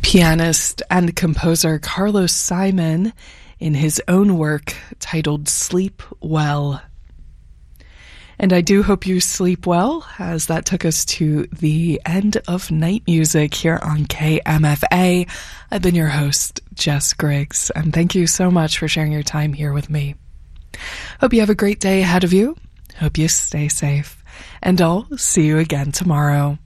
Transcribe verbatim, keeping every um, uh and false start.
pianist and composer Carlos Simon in his own work titled Sleep Well. And I do hope you sleep well, as that took us to the end of night music here on K M F A. I've been your host, Jess Griggs, and thank you so much for sharing your time here with me. Hope you have a great day ahead of you. Hope you stay safe, and I'll see you again tomorrow.